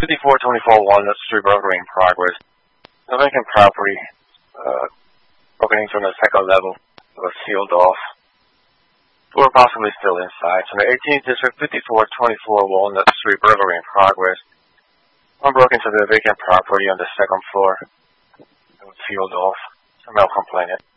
5424 Walnut Street burglary in progress. The vacant property, broken into on the second level, was sealed off. Door possibly still inside. So the 18th District, 5424 Walnut Street burglary in progress. One broke into the vacant property on the second floor. It was sealed off. Some male complainant.